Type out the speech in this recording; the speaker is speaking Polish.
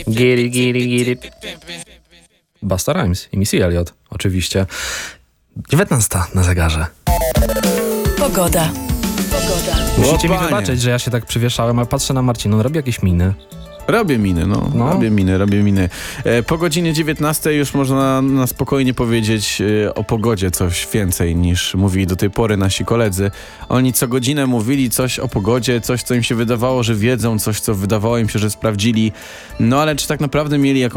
Giri. Busta Rhymes i Missy Elliott, oczywiście. 19 na zegarze. Pogoda. Musicie mi Łopanie. wybaczyć, że ja się tak przywieszałem, ale patrzę na Marcina, on robi jakieś miny. Robię miny, No. Robię miny. Po godzinie 19 już można na spokojnie powiedzieć o pogodzie coś więcej niż mówili do tej pory nasi koledzy. Oni co godzinę mówili coś o pogodzie, coś co im się wydawało, że wiedzą, coś co wydawało im się, że sprawdzili. No ale czy tak naprawdę mieli jakąś